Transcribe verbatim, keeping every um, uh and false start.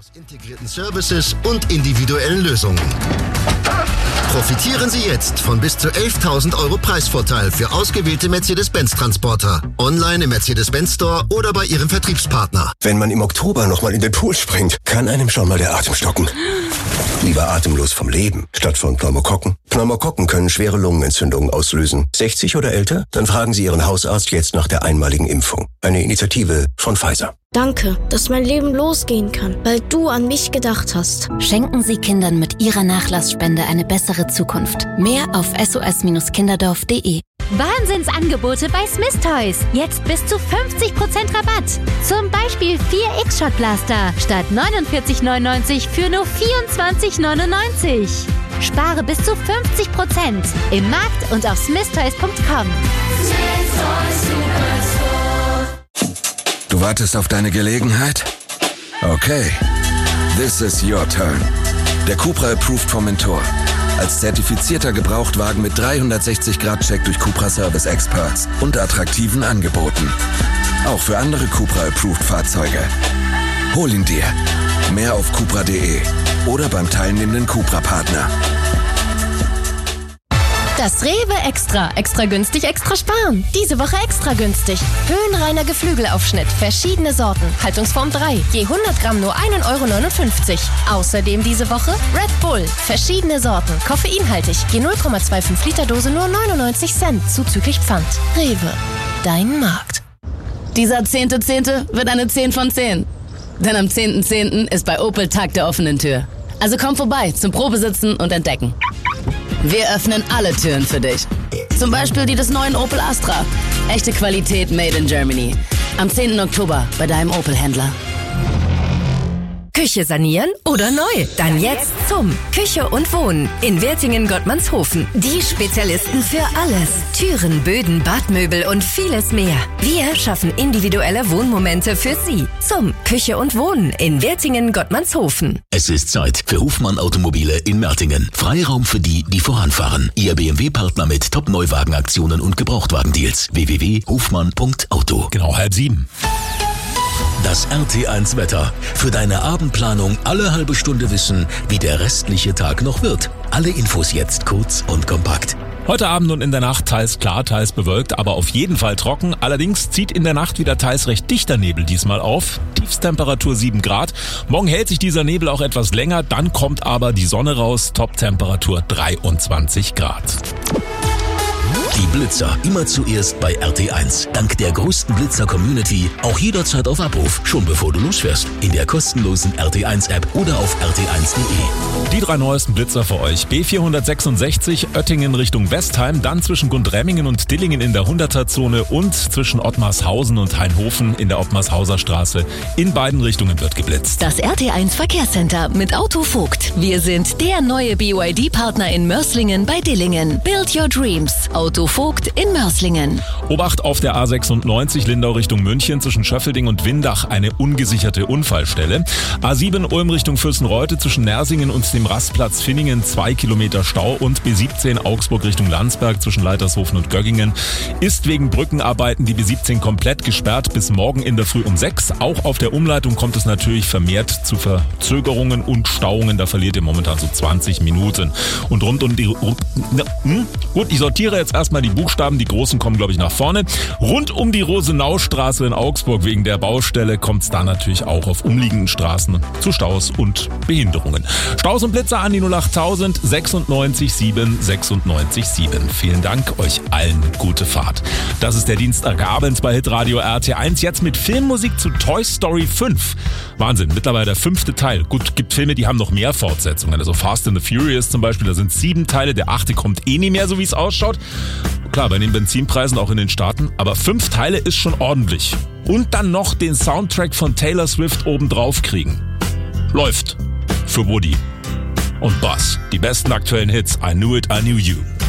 Aus integrierten Services und individuellen Lösungen. Profitieren Sie jetzt von bis zu elftausend Euro Preisvorteil für ausgewählte Mercedes-Benz-Transporter. Online im Mercedes-Benz Store oder bei Ihrem Vertriebspartner. Wenn man im Oktober nochmal in den Pool springt, kann einem schon mal der Atem stocken. Lieber atemlos vom Leben, statt von Pneumokokken. Pneumokokken können schwere Lungenentzündungen auslösen. sechzig oder älter? Dann fragen Sie Ihren Hausarzt jetzt nach der einmaligen Impfung. Eine Initiative von Pfizer. Danke, dass mein Leben losgehen kann, weil du an mich gedacht hast. Schenken Sie Kindern mit Ihrer Nachlassspende eine bessere Zukunft. Mehr auf s o s kinderdorf punkt d e. Wahnsinnsangebote bei Smith Toys. Jetzt bis zu fünfzig Prozent Rabatt. Zum Beispiel vier X-Shot Blaster statt neunundvierzig neunundneunzig für nur vierundzwanzig neunundneunzig. Spare bis zu fünfzig Prozent im Markt und auf smith toys punkt com. Du wartest auf deine Gelegenheit? Okay. This is your turn. Der Cupra Approved vom Mentor. Als zertifizierter Gebrauchtwagen mit dreihundertsechzig Grad Check durch Cupra Service Experts und attraktiven Angeboten. Auch für andere Cupra Approved Fahrzeuge. Hol ihn dir. Mehr auf cupra punkt d e oder beim teilnehmenden Cupra-Partner. Das Rewe Extra. Extra günstig, extra sparen. Diese Woche extra günstig. Höhenreiner Geflügelaufschnitt. Verschiedene Sorten. Haltungsform drei. Je hundert Gramm nur ein Euro neunundfünfzig. Außerdem diese Woche Red Bull. Verschiedene Sorten. Koffeinhaltig. Je null Komma fünfundzwanzig Liter Dose nur neunundneunzig Cent. Zuzüglich Pfand. Rewe. Dein Markt. Dieser zehnte Zehnte wird eine zehn von zehn. Denn am zehnten Zehnten ist bei Opel Tag der offenen Tür. Also komm vorbei zum Probesitzen und Entdecken. Wir öffnen alle Türen für dich. Zum Beispiel die des neuen Opel Astra. Echte Qualität made in Germany. Am zehnten Oktober bei deinem Opel-Händler. Küche sanieren oder neu? Dann jetzt zum Küche und Wohnen in Wertingen-Gottmannshofen. Die Spezialisten für alles. Türen, Böden, Badmöbel und vieles mehr. Wir schaffen individuelle Wohnmomente für Sie. Zum Küche und Wohnen in Wertingen-Gottmannshofen. Es ist Zeit für Hofmann Automobile in Mertingen. Freiraum für die, die voranfahren. Ihr B M W-Partner mit Top-Neuwagenaktionen und Gebrauchtwagendeals. w w w punkt hofmann punkt auto. Genau halb sieben. Das R T eins Wetter. Für deine Abendplanung alle halbe Stunde wissen, wie der restliche Tag noch wird. Alle Infos jetzt kurz und kompakt. Heute Abend und in der Nacht teils klar, teils bewölkt, aber auf jeden Fall trocken. Allerdings zieht in der Nacht wieder teils recht dichter Nebel diesmal auf. Tiefsttemperatur sieben Grad. Morgen hält sich dieser Nebel auch etwas länger, dann kommt aber die Sonne raus. Toptemperatur dreiundzwanzig Grad. Die Blitzer immer zuerst bei R T eins. Dank der größten Blitzer-Community auch jederzeit auf Abruf, schon bevor du losfährst. In der kostenlosen R T eins App oder auf r t eins punkt d e. Die drei neuesten Blitzer für euch. B vierhundertsechsundsechzig Oettingen Richtung Westheim, dann zwischen Gundremmingen und Dillingen in der hunderter-Zone und zwischen Ottmarshausen und Hainhofen in der Ottmarshauser Straße. In beiden Richtungen wird geblitzt. Das R T eins Verkehrscenter mit Autovogt. Wir sind der neue B Y D-Partner in Mörslingen bei Dillingen. Build your dreams. Autovogt in Mörslingen. Obacht auf der A sechsundneunzig Lindau Richtung München zwischen Schöffelding und Windach eine ungesicherte Unfallstelle. A sieben Ulm Richtung Fürstenreute zwischen Nersingen und dem Rastplatz Finningen zwei Kilometer Stau und B siebzehn Augsburg Richtung Landsberg zwischen Leitershofen und Göggingen ist wegen Brückenarbeiten die B siebzehn komplett gesperrt bis morgen in der Früh um sechs. Auch auf der Umleitung kommt es natürlich vermehrt zu Verzögerungen und Stauungen. Da verliert ihr momentan so zwanzig Minuten. Und rund um die... Hm? Gut, ich sortiere jetzt erstmal die Buchstaben. Die großen kommen, glaube ich, nach vorne. Rund um die Rosenaustraße in Augsburg wegen der Baustelle kommt es da natürlich auch auf umliegenden Straßen zu Staus und Behinderungen. Staus und Blitzer an die null achttausend sechsundneunzig sieben sechsundneunzig sieben. Vielen Dank, euch allen gute Fahrt. Das ist der Dienstagabend bei Hitradio R T eins. Jetzt mit Filmmusik zu Toy Story fünf. Wahnsinn, mittlerweile der fünfte Teil. Gut, gibt Filme, die haben noch mehr Fortsetzungen. Also Fast and the Furious zum Beispiel, da sind sieben Teile. Der achte kommt eh nie mehr, so wie es ausschaut. Klar, bei den Benzinpreisen auch in den Staaten, aber fünf Teile ist schon ordentlich. Und dann noch den Soundtrack von Taylor Swift obendrauf kriegen. Läuft. Für Woody und Buzz. Die besten aktuellen Hits. I Knew It, I Knew You.